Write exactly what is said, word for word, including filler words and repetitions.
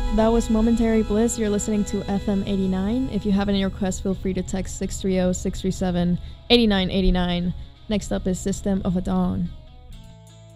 That was Momentary Bliss. You're listening to F M eighty-nine. If you have any requests, feel free to text six three zero, six three seven, eight nine eight nine. Next up is System of a Dawn.